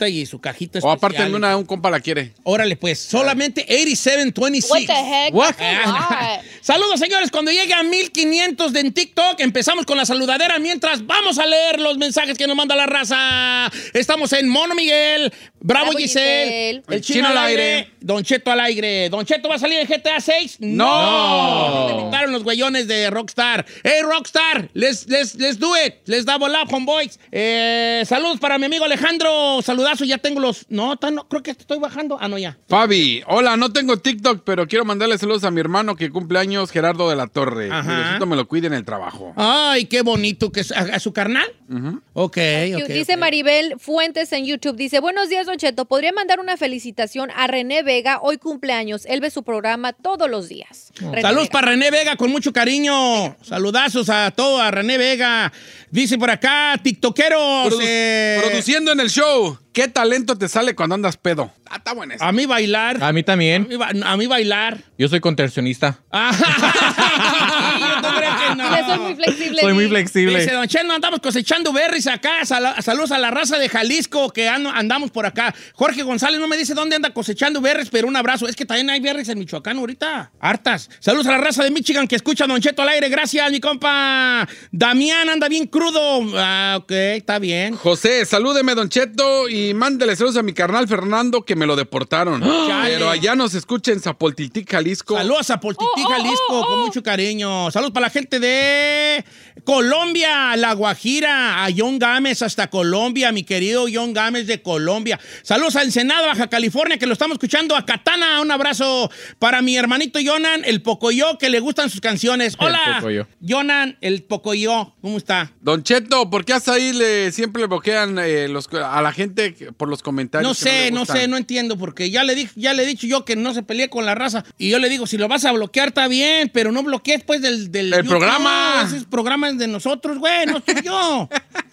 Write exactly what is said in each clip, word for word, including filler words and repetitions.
cajita y su cajita O especial. aparte de una, un compa la quiere. Órale, pues, solamente ochenta y siete veintiséis. What the heck? What? That's a lot. Saludos, señores. Cuando llegue a mil quinientos de en TikTok, empezamos con la saludadera mientras vamos a leer los mensajes que nos manda la raza. Estamos en Mono Miguel, Bravo, Bravo Giselle, Giselle. el Chino al aire, Don Cheto al aire. ¿Don Cheto va a salir en G T A seis? ¡No! No. Inventaron los güeyones de Rockstar. ¡Hey, Rockstar! Let's, let's, let's do it. Let's double up, homeboys. Eh, saludos para mi amigo Alejandro. Saludazo, ya tengo los... No, no, creo que estoy bajando. Ah, no, ya. Fabi, hola, no tengo TikTok, pero quiero mandarle saludos a mi hermano que cumple años, Gerardo de la Torre. Ajá. Diosito me lo cuide en el trabajo. Ay, qué bonito. que es- ¿A, a su carnal? Ujú. Ok, ok. Dice ok. Maribel Fuentes en YouTube, dice, buenos días, Don Cheto, ¿podría mandar una felicitación a René Vega? Hoy cumpleaños, él ve su programa todos los días. René Saludos Vega. para René Vega, con mucho cariño. Saludazos a todo, a René Vega. Dice por acá, tiktokeros. Produ- eh, Produciendo en el show. ¿Qué talento te sale cuando andas pedo? Ah, está bueno eso. a mí bailar. A mí A también. mí, ba- a mí bailar. Yo soy contorsionista. Ah, yo no creo que no. Dile, soy muy flexible. Soy muy Di. flexible. Dice, Don Cheno, andamos cosechando berries acá. Sal- saludos a la raza de Jalisco que and- andamos por acá. Jorge González no me dice dónde anda cosechando berries, pero un abrazo. Es que también hay berries en Michoacán ahorita. Hartas. Saludos a la raza de Michigan que escucha a Don Cheto al aire. Gracias, mi compa. Damián anda bien crudo. Ah, ok, está bien. José, salúdeme, Don Cheto, y mándele saludos a mi carnal Fernando que me lo deportaron. Chale. Pero allá nos escucha en Zapoltiltic, Jalisco. Saludos a Poltití, Jalisco, con mucho cariño. Saludos para la gente de Colombia, La Guajira, a John Gámez hasta Colombia, mi querido John Gámez de Colombia. Saludos a Ensenada, Baja California, que lo estamos escuchando. A Katana, un abrazo para mi hermanito Jonan, el Pocoyo, que le gustan sus canciones. El Hola, Pocoyo. Jonan, el Pocoyo, ¿cómo está? Don Cheto, ¿por qué hasta ahí le, siempre le bloquean eh, los, a la gente por los comentarios? No que sé, le no gustan? sé, no entiendo, porque ya le, dije, ya le he dicho yo que no se pelee con la raza. Y yo le digo, si lo vas a bloquear, está bien, pero no bloquees, pues, del... del El programa. Esos programas de nosotros, güey, no soy yo.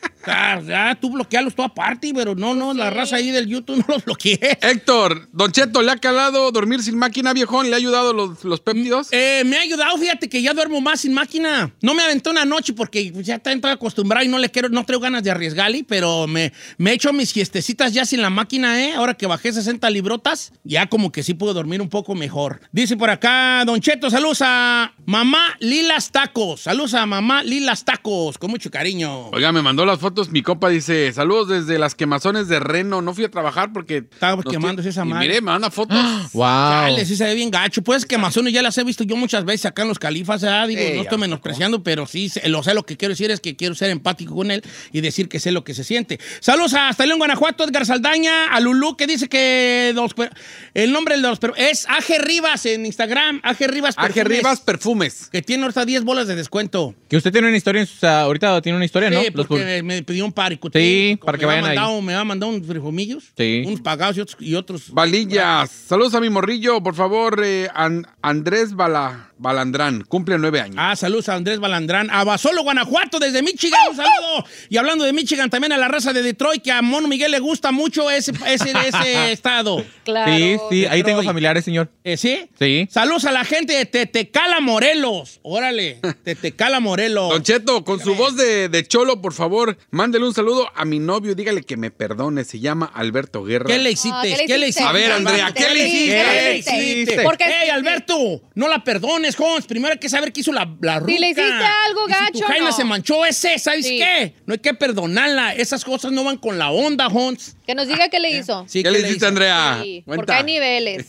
Ya, ya, tú bloquealos tú aparte, pero no, no, la raza ahí del YouTube no los bloqueé. Héctor, Don Cheto, ¿le ha calado dormir sin máquina, viejón? ¿Le ha ayudado los, los péptidos? Eh, me ha ayudado, fíjate que ya duermo más sin máquina. No me aventé una noche porque ya estoy acostumbrado y no le quiero, no traigo ganas de arriesgarle, pero me, me he hecho mis siestecitas ya sin la máquina, ¿eh? Ahora que bajé sesenta librotas, ya como que sí puedo dormir un poco mejor. Dice por acá, Don Cheto, saludos a Mamá Lilas Tacos. Saludos a Mamá Lilas Tacos, con mucho cariño. Oiga, me mandó las fotos. Mi compa dice, saludos desde las quemazones de Reno. No fui a trabajar porque... Estaba nos quemándose ti- esa y madre. mire, me manda fotos. Wow. Dale, sí se ve bien gacho. Pues quemazones ya las he visto yo muchas veces acá en los Califas, ¿eh? Digo, Eh, no ya estoy me menospreciando, pero sí, sé- lo sé, lo que quiero decir es que quiero ser empático con él y decir que sé lo que se siente. Saludos a hasta León, Guanajuato, Edgar Saldaña, a Lulú, que dice que los per- el nombre de los per- es A G Rivas en Instagram, A G Rivas A G Perfumes, Rivas Perfumes. que tiene ahorita diez bolas de descuento. Que usted tiene una historia, en su- o sea, ahorita tiene una historia, ¿no? Sí, Los porque pub- me, me pidió un parico. Sí, para que vayan ahí. Me ha mandado unos frijomillos, Sí. unos pagados y otros. Y otros. Valillas. Saludos a mi morrillo, por favor, eh, An- Andrés Bala, Balandrán. Cumple nueve años. Ah, saludos a Andrés Balandrán. A Basolo, Guanajuato, desde Michigan. Un saludo. Y hablando de Michigan, también a la raza de Detroit, que a Mono Miguel le gusta mucho ese, ese, ese estado. Claro. Sí, sí, ahí Detroit. tengo familiares, señor. Eh, ¿Sí? Sí. Saludos a la gente de Tetecala, Morelos. Órale, Tetecala, Morelos. Don Cheto, con su voz de, de cholo, por favor, mándele un saludo a mi novio. Dígale que me perdone. Se llama Alberto Guerra. ¿Qué le hiciste? Ah, ¿qué le ¿Qué le hiciste? hiciste? A ver, Andrea, ¿qué le hiciste? ¿Qué le hiciste? Porque- ¡Ey, Alberto! No la perdones, Hons. Primero hay que saber qué hizo la, la ruca. Si le hiciste algo Y si gacho, tu jaina no. se manchó ese, ¿sabes Sí. qué? No hay que perdonarla. Esas cosas no van con la onda, Hons. Que nos diga qué le hizo. Sí, ¿Qué le hiciste, hizo? Andrea? Sí, Cuenta. porque hay niveles.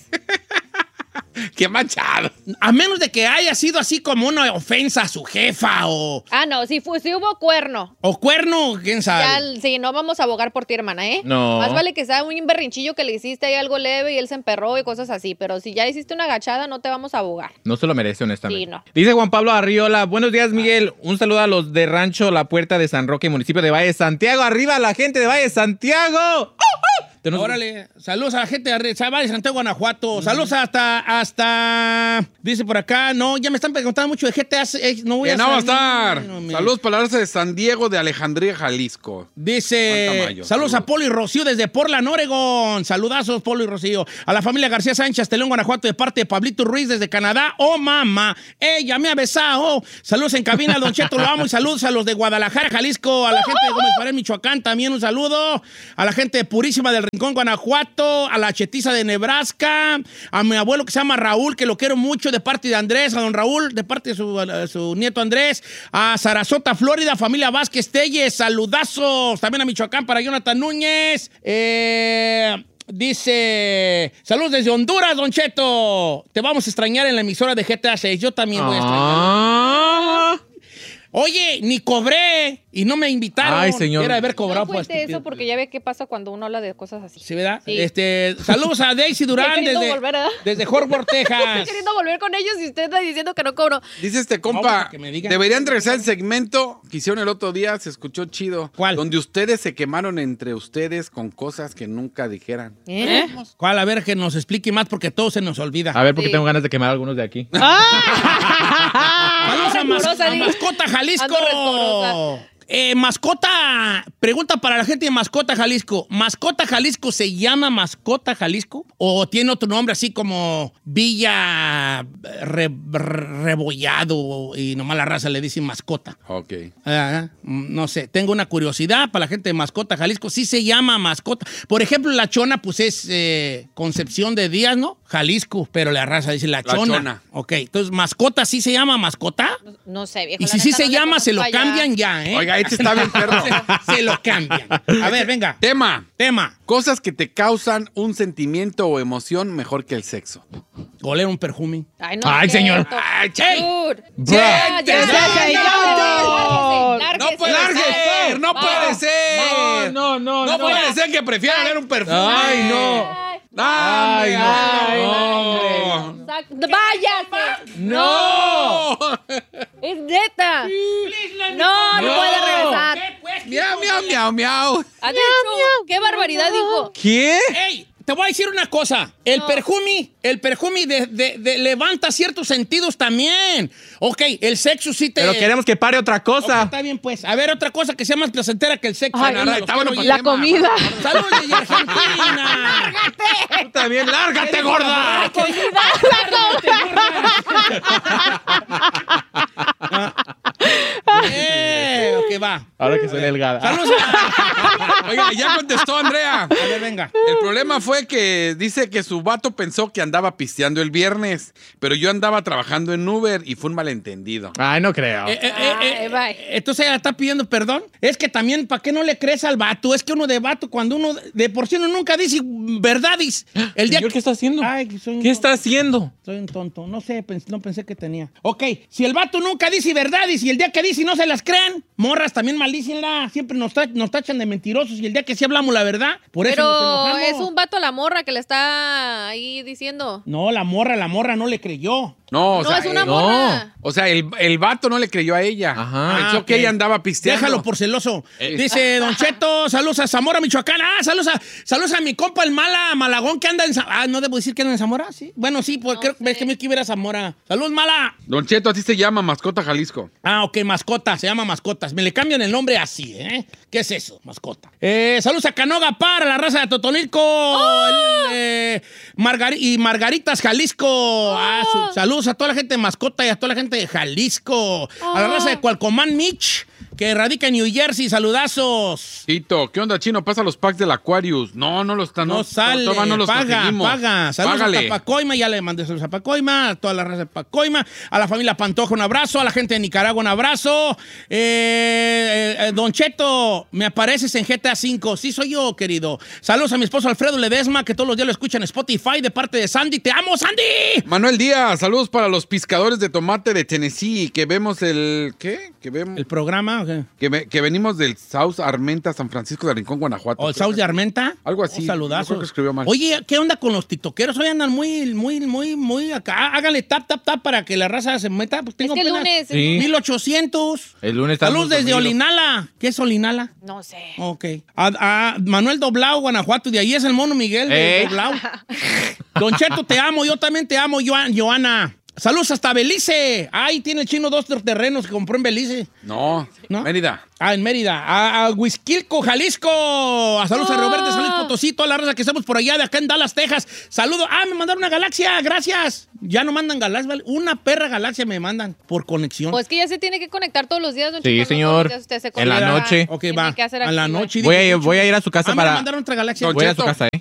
¡Qué manchado! A menos de que haya sido así como una ofensa a su jefa o, Ah, no, si, fue, si hubo cuerno. o cuerno, quién sabe. Ya, sí, no vamos a abogar por ti, hermana, ¿eh? No. Más vale que sea un berrinchillo que le hiciste ahí algo leve y él se emperró y cosas así. Pero si ya hiciste una agachada, no te vamos a abogar. No se lo merece, honestamente. Sí, no. Dice Juan Pablo Arriola, buenos días, Miguel. Un saludo a los de Rancho La Puerta de San Roque, municipio de Valle de Santiago. ¡Arriba la gente de Valle de Santiago! ¡Uh, uh! Tenemos- Órale, saludos a la gente de Arre- de Santiago, Guanajuato. Saludos hasta, hasta, dice por acá, no, ya me están preguntando mucho de G T A. eh, no voy Que a no va a salir. estar. No, me- Saludos para la raza de San Diego de Alejandría, Jalisco. Dice, Juan Tamayo, saludos a saludos. Polo y Rocío desde Portland, Oregon. Saludazos, Polo y Rocío. A la familia García Sánchez, Telón, Guanajuato, de parte de Pablito Ruiz desde Canadá. Oh, mamá, ella me ha besado. Saludos en cabina, Don Cheto, lo amo. Y saludos a los de Guadalajara, Jalisco. A la gente de Gómez Pared, Michoacán, también un saludo. A la gente de Purísima del Rincón Rincón, Guanajuato, a la chetiza de Nebraska, a mi abuelo que se llama Raúl, que lo quiero mucho, de parte de Andrés, a don Raúl, de parte de su, a su nieto Andrés, a Sarasota, Florida, familia Vázquez Telles, saludazos, también a Michoacán para Jonathan Núñez, eh... Dice, saludos desde Honduras, Don Cheto. Te vamos a extrañar en la emisora de G T A seis. Yo también voy a extrañar. Ah. Oye, ni cobré y no me invitaron. Ay, señor. Era haber cobrado. No pues, cuente eso porque ya ve qué pasa cuando uno habla de cosas así. ¿Sí, verdad? Sí. Este, saludos a Daisy Durán Estoy queriendo desde, volver, ¿verdad? desde Horford, Texas. Estoy queriendo volver con ellos y usted está diciendo que no cobro. Dice este No, compa, para que me digan. deberían regresar el segmento que hicieron el otro día, se escuchó chido. ¿Cuál? Donde ustedes se quemaron entre ustedes con cosas que nunca dijeran. ¿Eh? ¿Cuál? A ver, que nos explique más porque todo se nos olvida. A ver, porque Sí. tengo ganas de quemar a algunos de aquí. Saludos a, Mas- rencorosa, a di. Mascota, Jalisco. Ando rencorosa. Eh, mascota, pregunta para la gente de Mascota Jalisco. ¿Mascota Jalisco se llama Mascota Jalisco? ¿O tiene otro nombre así como Villa Re- Re- Rebollado y nomás la raza le dice Mascota? Ok. Ah, no sé, tengo una curiosidad para la gente de Mascota Jalisco. Sí se llama Mascota. Por ejemplo, la Chona, pues es eh, Concepción de Díaz, ¿no? Jalisco, pero la raza dice la, La Chona. Chona. Ok, entonces, ¿Mascota sí se llama Mascota? No sé, viejo. Y la si sí neta se no le llama, se lo conozco allá. cambian ya, ¿eh? Oiga, este está bien perro. Se lo cambian. A ver, venga. Tema. Tema. Cosas que te causan un sentimiento o emoción mejor que el sexo. Oler un perfume. Ay, no Ay, es señor. cierto. Ay, Dude. Bra. Ya, ya, ¡Ya, ya, ya, ya, ya! lárguese, No puede lárguese. ser, no Va. puede ser. No, no, No puede ser que prefiera oler un perfume. Ay, no. Ay, no. Ay, no. Exacto. ¡Váyase! ¡No! ¡Es neta! No, no puede regresar. Miau, miau, miau, miau. Ha dicho, ¿qué barbaridad dijo? ¿Qué? ¡Ey! Te voy a decir una cosa. El No. perfume, el perfume de, de- de- levanta ciertos sentidos también. Ok, el sexo sí te... Pero queremos que pare otra Ok, cosa. está bien, pues. A ver, otra cosa que sea más placentera que el sexo. Ay, Venga, la- los está bueno quiero para oír. La comida. ¡Saludos desde Argentina! Tú también, lárgate, gorda. Eh, ok, va. Ahora que soy delgada. Saludos a... Oiga, ya contestó Andrea. A ver, venga. El problema fue que dice que su vato pensó que andaba pisteando el viernes, pero yo andaba trabajando en Uber y fue un malentendido. Ay, no creo. Eh, eh, eh, eh, Ay, bye. entonces ella está pidiendo perdón. Es que también, ¿para qué no le crees al vato? Es que uno de vato, cuando uno de por sí uno nunca dice verdades. El día Señor, que- ¿qué está haciendo? Ay, que soy un ¿Qué tonto. está haciendo? Soy un tonto. No sé, pens- no pensé que tenía. Ok, si el vato nunca dice verdades y el día que dice no se las crean, morras también maldícenla. Siempre nos, ta- nos tachan de mentirosos y el día que sí hablamos la verdad, por eso nos Pero enojamos. es un vato a la morra que le está ahí diciendo. No, la morra, la morra no le creyó. No, o No, sea, es una el, no. morra. o sea, el, el vato no le creyó a ella. Ajá. Pensó Ah, que ok. ella andaba pisteando. Déjalo por celoso. Eh. Dice Don Cheto, saludos a Zamora, Michoacán. Ah, saludos a, saludos a mi compa el Mala Malagón que anda en Zamora. Ah, ¿no debo decir que anda en Zamora? Sí. Bueno, sí, porque No creo ves sé. que me quiero ir a Zamora. Saludos, Mala. Don Cheto, así se llama Mascota Jalisco. Ah, ok, mascota, se llama mascotas. Me le cambian el nombre así, ¿eh? ¿Qué es eso, mascota? Eh, saludos a Canoga para la raza de Totonilco. el, eh, Margari- y Margaritas, Jalisco. Ah, su- saludos a toda la gente de mascota y a toda la gente de Jalisco. A la raza de Cualcomán, Mitch, que radica en New Jersey. Saludazos. Tito, ¿qué onda, Chino? Pasa los packs del Aquarius. No, no los están. No, sale, todavía no los paga, conseguimos. paga. Saludos Págale. a Pacoima, ya le mandé saludos a Pacoima, a toda la raza de Pacoima, a la familia Pantoja un abrazo, a la gente de Nicaragua un abrazo. Eh, eh, Don Cheto, me apareces en G T A cinco, sí soy yo, querido. Saludos a mi esposo Alfredo Ledesma, que todos los días lo escuchan en Spotify, de parte de Sandy. ¡Te amo, Sandy! Manuel Díaz, saludos para los pescadores de tomate de Tennessee, que vemos el... ¿Qué? Que, vemos, ¿El programa? ¿O que, ve- que venimos del South Armenta, San Francisco de Rincón, Guanajuato. ¿O el South de Armenta? Algo así. Oh, saludazos. Yo creo que escribió mal. Oye, ¿qué onda con los tiktokeros? Hoy andan muy, muy, muy, muy acá. Háganle tap, tap, tap para que la raza se meta. Pues tengo Es que el apenas lunes. Sí. mil ochocientos. El lunes está Saludos desde Olinala. ¿Qué es Olinala? No sé. Ok. A, a Manuel Doblao, Guanajuato. De ahí es el mono Miguel de Eh. Doblao. Don Cheto, te amo. Yo también te amo, Joan- Joana. Saludos hasta Belice. Ahí tiene el chino dos terrenos que compró en Belice. No, ¿No? Mérida. Ah, en Mérida. A, a Huizquilco, Jalisco. A saludos a Roberto de San Luis Potosí, toda la raza que estamos por allá, de acá en Dallas, Texas. Saludos. Ah, me mandaron una galaxia. Gracias. Ya no mandan galaxias, ¿vale? Una perra galaxia me mandan por conexión. Pues que ya se tiene que conectar todos los días, don Sí, Cheto, no señor. todos los días usted se En la conecta. noche. Ok, Tiene va. que hacer A la activo. noche. Voy a, dije, voy a ir a su casa Ah, me para... mandaron otra galaxia. Don Voy a su Cheto. casa, ¿eh?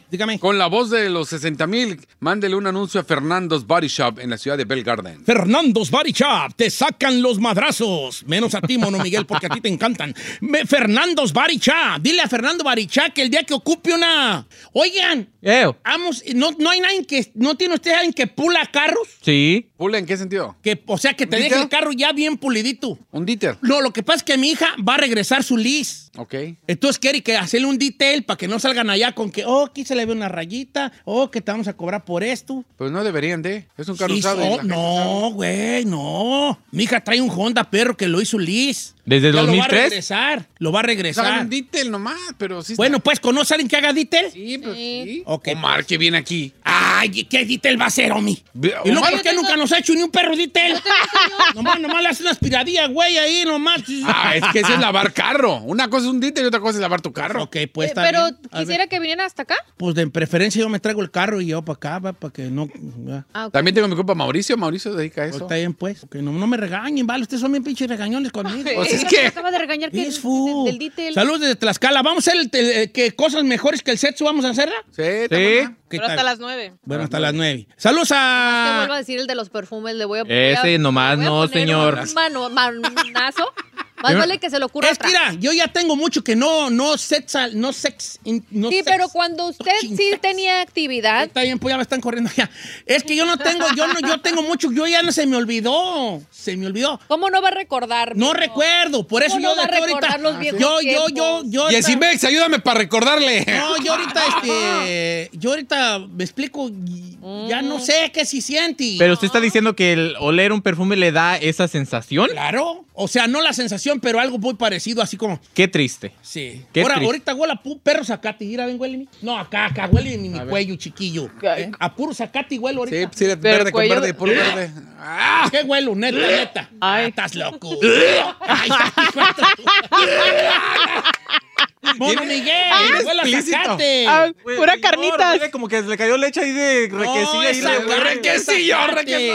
Dígame. Con la voz de los sesenta mil, mándele un anuncio a Fernando's Body Shop en la ciudad de Bell Garden. Fernando's Body Shop, te sacan los madrazos. Menos a ti, Mono Miguel, porque a ti te encantan. Me, Fernando's Body Shop. Dile a Fernando Body Shop que el día que ocupe una... Oigan, Eo. vamos, no, no hay nadie que... ¿No tiene usted alguien que pula carros? Sí. ¿Pula en qué sentido? Que, o sea, que te ¿Un deje diter? el carro ya bien pulidito. Un diter. No, lo que pasa es que mi hija va a regresar su lease. Ok. Entonces quiere que hacerle un detail para que no salgan allá con que, oh, aquí se le ve una rayita, oh, que te vamos a cobrar por esto. Pues no deberían de. Es un carro Sí, usado. y so- la gente sabe. no, güey, no. Mi hija trae un Honda perro que lo hizo Liz. ¿Desde Ya dos mil Lo va a tres? regresar, lo va a Pues hagan regresar. un detail nomás, pero sí. está- Bueno, pues, ¿conoce a alguien que haga detail? Sí, pero Sí. sí. Ok. Omar, que viene aquí. Ay, ¿qué detail va a hacer, Omi? Ve- ¿Y luego Omar, por qué nunca nos ha hecho ni un perro detail? nomás, nomás le hace una aspiradilla, güey, ahí nomás. Ah, es que ese es lavar carro. Una cosa es un detail y otra cosa es lavar tu carro. Ok, pues Eh, está Pero bien. A ver. quisiera que vinieran hasta acá. Pues de preferencia yo me traigo el carro y yo para acá, va, para que no... ya. Ah, ok. También tengo mi compa Mauricio. Mauricio se dedica a Pues eso. está bien, pues. Que no, no me regañen, ¿vale? Ustedes son bien pinches regañones conmigo. Pues es Ella que- me acaba de regañar que Es fu. del detail. Saludos desde Tlaxcala. ¿Vamos a hacer el, el- el- que cosas mejores que el sexo? ¿Vamos a hacerla? Sí, Sí. sí. ¿Qué Pero hasta tal? las nueve. Bueno, hasta las nueve. Saludos Te vuelvo a a... decir el de los perfumes. Le voy a Ese voy a- nomás le voy a no, poner señor. Un mano, manazo. Más vale que se lo ocurra Es que atrás. mira, yo ya tengo mucho que no, no sex, no sex, in- no Sí, sex. pero cuando usted Touching sí sex. tenía actividad, Está bien, pues ya me están corriendo ya. Es que yo no tengo, yo no, yo tengo mucho, yo ya no se me olvidó, se me olvidó. ¿cómo no va a recordar? No mijo? recuerdo, por eso ¿Cómo yo no va de a aquí ahorita. recordar los viejos yo, yo, yo, tiempos? yo. Y ahorita- Esimex, ayúdame para recordarle. No, yo ahorita, este, yo ahorita me explico, y ya no sé qué si siente. Pero usted está diciendo que el oler un perfume le da esa sensación. Claro, o sea, no la sensación, pero algo muy parecido, así como, Qué triste. sí. Qué Ahora, triste. ahorita huele a pu- perro zacate, mira, ven, huele mi. No, acá, acá, huele en mi, mi cuello, chiquillo. ¿eh? A puro zacate y huelo Sí, ahorita. sí, Pero verde con cuello verde, de- puro verde. ¡Ah! ¿Qué huelo? Neta, neta. Ay. Ah, estás loco. Ay, Mono Miguel, Bien huele a explícito. zacate. Ah, Güey, pura señor, carnitas. huele como que le cayó leche ahí de No, requesilla. ahí es le- zacate, requesillo, zacate. requesillo.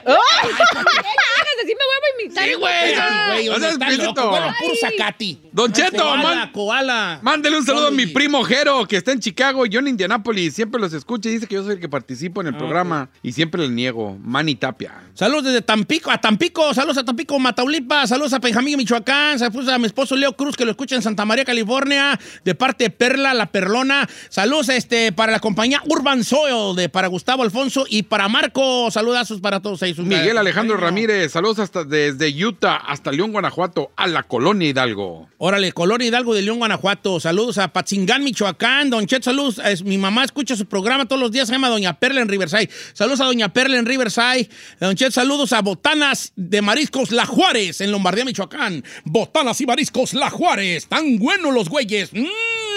Así me voy a imitar. Sí, güey, Ah. güey, O sea, estás explícito. loco, huele a puro zacate. Don Cheto, Koala, man- koala. Mándele un saludo a mi Oye. primo Jero, que está en Chicago, yo en Indianápolis. Siempre los escucha y dice que yo soy el que participo en el programa. Y siempre le niego. Manny Tapia. Saludos desde Tampico, a Tampico, saludos a Tampico, Mataulipas, saludos a Benjamín, Michoacán, saludos a mi esposo Leo Cruz, que lo escucha en Santa María, California, de parte de Perla, la Perlona. Saludos este, para la compañía Urban Soil, de, para Gustavo Alfonso y para Marco. Saludazos para todos ellos. Miguel Alejandro Bueno. Ramírez, saludos hasta desde Utah hasta León, Guanajuato, a la colonia Hidalgo. Órale, Colonia Hidalgo de León, Guanajuato. Saludos a Patzingán, Michoacán. Don Chet, saludos. Es- mi mamá escucha su programa todos los días. Se llama Doña Perla en Riverside. Saludos a Doña Perla en Riverside. Don Chet, saludos a Botanas de Mariscos La Juárez en Lombardía, Michoacán. Botanas y Mariscos La Juárez. Tan buenos los güeyes. Mm.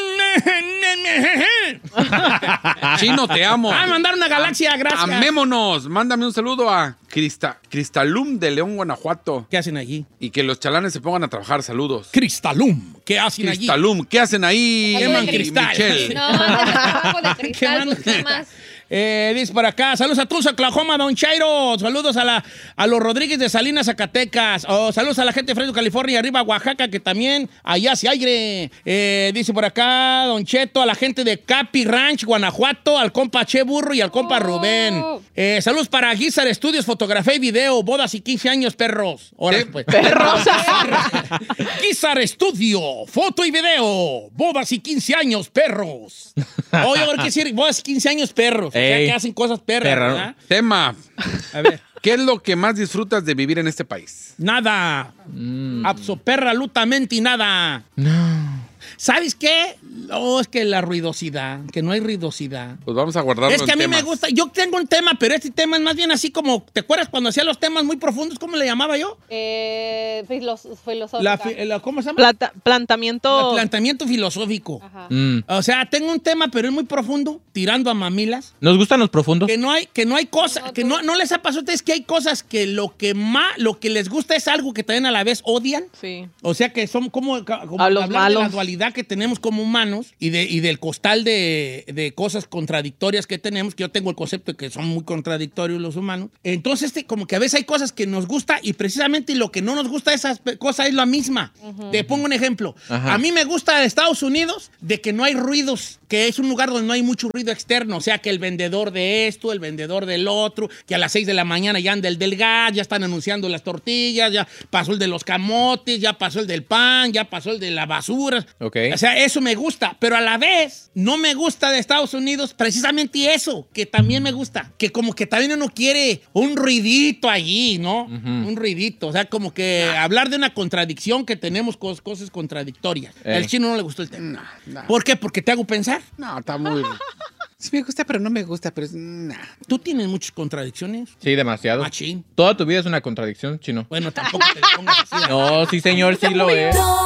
Chino, te amo. Ah, mandar una galaxia, gracias. Amémonos. Mándame un saludo a Crista, Cristalum de León, Guanajuato. ¿Qué hacen allí? Y que los chalanes se pongan a trabajar. Saludos. Cristalum. ¿Qué hacen allí? Cristalum, ¿qué hacen ahí? Queman Mi- cristal. Michelle? No, de de cristal, Quemando. busqué más. Eh, dice por acá, saludos a Tulsa, Oklahoma, Don Chairo. Saludos a, la, a los Rodríguez de Salinas, Zacatecas. Oh, saludos a la gente de Fresno, California, y arriba Oaxaca, que también allá hace aire. Eh, dice por acá, Don Cheto, a la gente de Capi Ranch, Guanajuato, al compa Che Burro y al compa Oh. Rubén. Eh, saludos para Guizar Estudios, Fotografía y Video, bodas y quince años, perros. Ahora ¿Eh? después. Perros. Guizar Estudio, foto y video, bodas y quince años, perros. Oye, ahora qué decir, bodas y quince años, perros. O sea, Ey. que hacen cosas perras, Perra. ¿verdad? Tema. A ver. ¿Qué es lo que más disfrutas de vivir en este país? Nada. Absolutamente nada. No. ¿Sabes qué? No, es que la ruidosidad, que no hay ruidosidad. Pues vamos a guardarlo Es que a en mí me temas. gusta, yo tengo un tema, pero este tema es más bien así como, ¿te acuerdas cuando hacía los temas muy profundos? ¿Cómo le llamaba yo? Eh, filos- filosófica. La fi- la- ¿Cómo se llama? Plata- planteamiento. El planteamiento filosófico. Ajá. Mm. O sea, tengo un tema, pero es muy profundo, tirando a mamilas. ¿Nos gustan los profundos? Que no hay, que no hay cosas, No, que tú- no, no les ha pasado a ustedes que hay cosas que lo que más, lo que les gusta es algo que también a la vez odian. Sí. O sea que son como, como A los hablar de la malos. dualidad que tenemos como humanos y, de, y del costal de, de cosas contradictorias que tenemos, que yo tengo el concepto de que son muy contradictorios los humanos. Entonces, este, como que a veces hay cosas que nos gusta y precisamente lo que no nos gusta de esas cosas es la misma. Uh-huh. Te pongo un ejemplo. Ajá. A mí me gusta de Estados Unidos de que no hay ruidos, que es un lugar donde no hay mucho ruido externo, o sea, que el vendedor de esto, el vendedor del otro, que a las seis de la mañana ya anda el del gas, ya están anunciando las tortillas, ya pasó el de los camotes, ya pasó el del pan, ya pasó el de la basura. Okay. O sea, eso me gusta, pero a la vez no me gusta de Estados Unidos precisamente eso, que también me gusta, que como que también uno quiere un ruidito allí, ¿no? Uh-huh. Un ruidito, o sea, como que ah. hablar de una contradicción que tenemos cos- cosas contradictorias. Eh. Al chino no le gustó el tema. No, no. ¿Por qué? Porque te hago pensar. No, está muy... Sí me gusta, pero no me gusta, pero es... Nah. ¿Tú tienes muchas contradicciones? Sí, demasiado. Machín. Toda tu vida es una contradicción, chino. Bueno, tampoco te pongas así. No, sí, señor, sí lo es.